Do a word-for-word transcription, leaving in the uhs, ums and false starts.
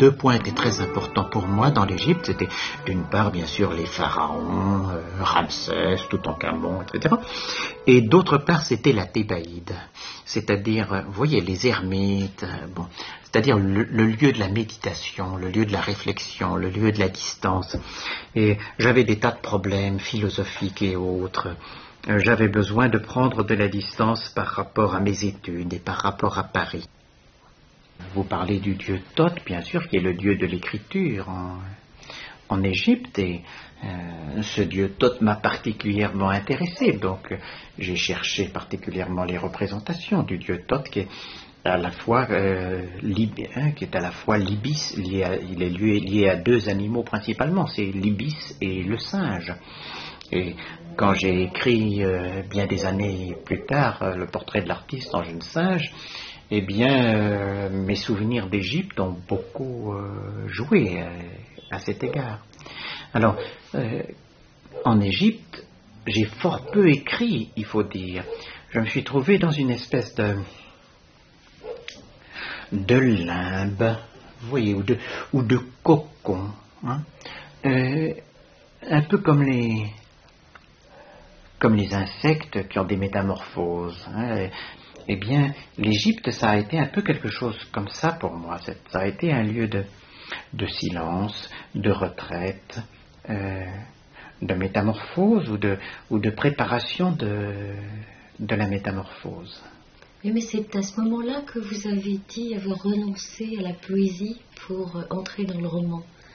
deux points étaient très importants pour moi dans l'Égypte. C'était d'une part, bien sûr, les pharaons, euh, Ramsès, Toutankhamon, et cetera. Et d'autre part, c'était la Thébaïde. C'est-à-dire, vous voyez, les ermites, euh, bon, c'est-à-dire le, le lieu de la méditation, le lieu de la réflexion, le lieu de la distance. Et j'avais des tas de problèmes philosophiques et autres. Euh, j'avais besoin de prendre de la distance par rapport à mes études et par rapport à Paris. Vous parlez du dieu Thoth, bien sûr, qui est le dieu de l'écriture en, en Égypte, et euh, ce dieu Thoth m'a particulièrement intéressé, donc euh, j'ai cherché particulièrement les représentations du dieu Thoth, qui est à la fois euh, lib, hein, qui est à la fois l'ibis, lié à, il est lié, lié à deux animaux principalement, c'est l'ibis et le singe. Et quand j'ai écrit euh, bien des années plus tard euh, le portrait de l'artiste en jeune singe, eh bien, euh, mes souvenirs d'Égypte ont beaucoup euh, joué euh, à cet égard. Alors, euh, en Égypte, j'ai fort peu écrit, il faut dire. Je me suis trouvé dans une espèce de de limbe, vous voyez, ou de, ou de cocon, hein, euh, un peu comme les comme les insectes qui ont des métamorphoses. Hein. Eh bien, l'Égypte, ça a été un peu quelque chose comme ça pour moi. Ça a été un lieu de, de silence, de retraite, euh, de métamorphose ou de, ou de préparation de, de la métamorphose. Oui, mais c'est à ce moment-là que vous avez dit avoir renoncé à la poésie pour entrer dans le roman.